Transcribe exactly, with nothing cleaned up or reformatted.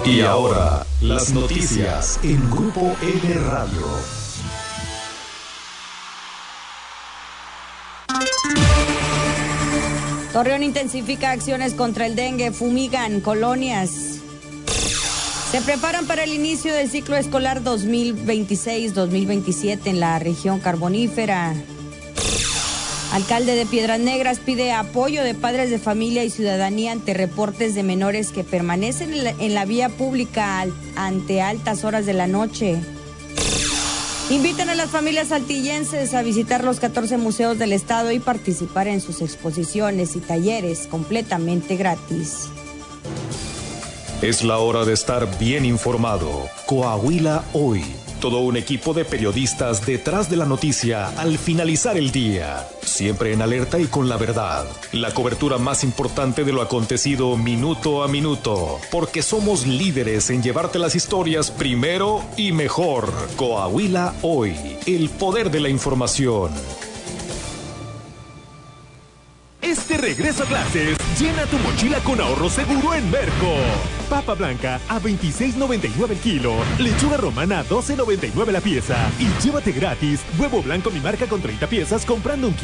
Y ahora, las noticias en Grupo L Radio. Torreón intensifica acciones contra el dengue, fumigan colonias. Se preparan para el inicio del ciclo escolar dos mil veintiséis dos mil veintisiete en la región carbonífera. Alcalde de Piedras Negras pide apoyo de padres de familia y ciudadanía ante reportes de menores que permanecen en la, en la vía pública al, ante altas horas de la noche. Invitan a las familias saltillenses a visitar los catorce museos del estado y participar en sus exposiciones y talleres completamente gratis. Es la hora de estar bien informado. Coahuila Hoy. Todo un equipo de periodistas detrás de la noticia al finalizar el día. Siempre en alerta y con la verdad. La cobertura más importante de lo acontecido minuto a minuto. Porque somos líderes en llevarte las historias primero y mejor. Coahuila Hoy. El poder de la información. Este regreso a clases, llena tu mochila con ahorro seguro en Merco. Papa blanca a veintiséis noventa y nueve el kilo, lechuga romana a doce noventa y nueve la pieza y llévate gratis huevo blanco mi marca con treinta piezas comprando un kilo.